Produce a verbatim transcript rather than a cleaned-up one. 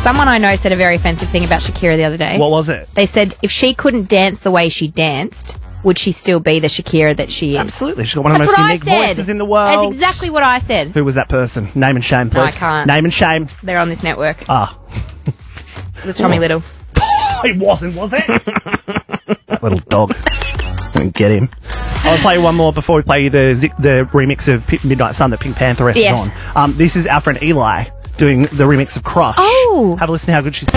Someone I know said a very offensive thing about Shakira the other day. What was it? They said if she couldn't dance the way she danced, would she still be the Shakira that she is? Absolutely. She's got one of the That's most what unique I said. voices in the world. That's exactly what I said. Who was that person? Name and shame, please. No, I can't. Name and shame. They're on this network. Ah. It was Tommy Little. It wasn't, was it? Little dog. Don't get him. I'll play one more before we play the zi- the remix of P- Midnight Sun that Pink Pantheress Yes. is on. Um, this is our friend Eli doing the remix of Crush. Oh. Have a listen to how good she's